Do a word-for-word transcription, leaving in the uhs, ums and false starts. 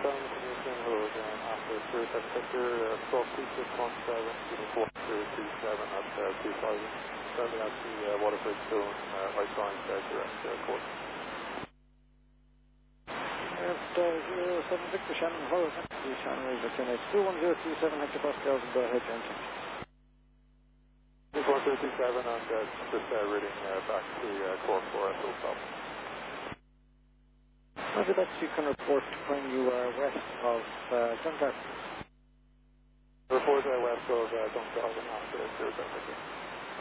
Seven communication, hello again, after zero seven sector, uh, stop two six one seven, unit four zero two seven at uh, two thousand, sending out the uh, Waterford zone, uh, outbound uh, direct uh, course. At uh, zero seven Victor Shannon, hello, the Shannon Razor ten eight two one zero two seven hectopascals, and go ahead, Jensen. one zero two seven and uh, just uh, reading uh, back to uh, Cork for us, full stop. Roger that, you can report when you are west of uh, Dunkirk. Report uh, west of uh, Dunkirk after zero seven sector.